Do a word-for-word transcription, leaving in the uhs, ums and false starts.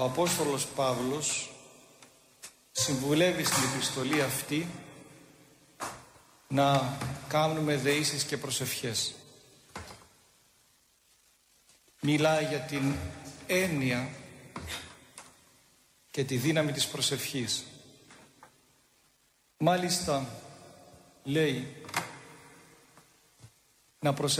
Απόστολος Παύλος συμβουλεύει στην επιστολή αυτή να κάνουμε δεήσεις και προσευχές. Μιλάει για την έννοια και τη δύναμη της προσευχής. Μάλιστα λέει να προσευχηθούμε